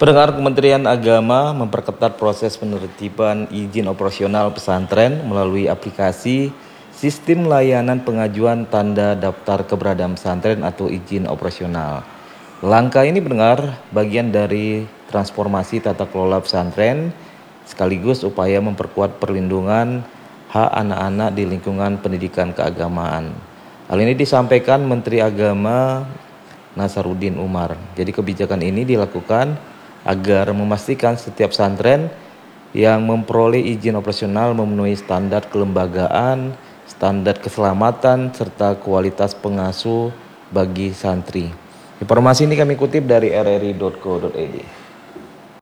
Pendengar, Kementerian Agama memperketat proses penertiban izin operasional pesantren melalui aplikasi Sistem Layanan Pengajuan Tanda Daftar Keberadaan Pesantren atau izin operasional. Langkah ini pendengar bagian dari transformasi tata kelola pesantren sekaligus upaya memperkuat perlindungan hak anak-anak di lingkungan pendidikan keagamaan. Hal ini disampaikan Menteri Agama Nasaruddin Umar. Jadi kebijakan ini dilakukan agar memastikan setiap pesantren yang memperoleh izin operasional memenuhi standar kelembagaan, standar keselamatan, serta kualitas pengasuh bagi santri. Informasi ini kami kutip dari rri.co.id.